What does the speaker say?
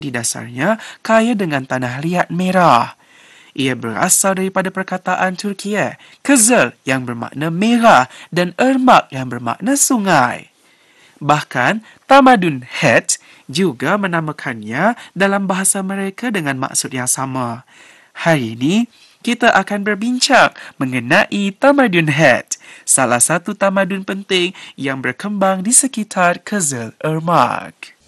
di dasarnya kaya dengan tanah liat merah. Ia berasal daripada perkataan Turkiye, Kızıl yang bermakna merah dan Irmak yang bermakna sungai. Bahkan, tamadun Het juga menamakannya dalam bahasa mereka dengan maksud yang sama. Hari ini, kita akan berbincang mengenai tamadun Het, salah satu tamadun penting yang berkembang di sekitar Kızıl Irmak.